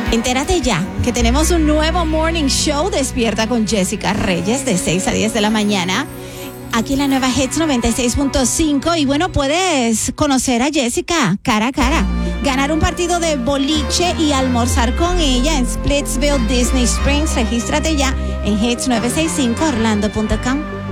Entérate ya que tenemos un nuevo morning show. Despierta con Jessica Reyes de 6 a 10 de la mañana. Aquí en la nueva Hits 96.5. Y bueno, puedes conocer a Jessica cara a cara, ganar un partido de boliche y almorzar con ella en Splitsville, Disney Springs. Regístrate ya en hits965orlando.com.